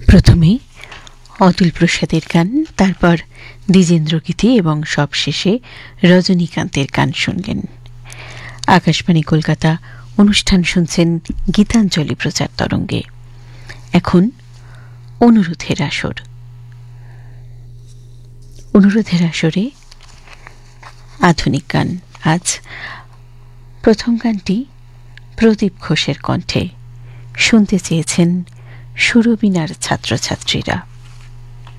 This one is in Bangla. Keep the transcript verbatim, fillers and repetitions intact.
প্রথমে অতুল প্রসাদের গান, তারপর দ্বিজেন্দ্রগীতি এবং সবশেষে রজনীকান্তের গান শুনলেন। আকাশবাণী কলকাতা অনুষ্ঠান শুনছেন গীতাঞ্জলি প্রচার তরঙ্গে। এখন অনুরোধের আসর। অনুরোধের আসরে আধুনিক গান। আজ প্রথম গানটি প্রদীপ ঘোষের কণ্ঠে। শুনতে চেয়েছেন সুরবিনার ছাত্রছাত্রীরা।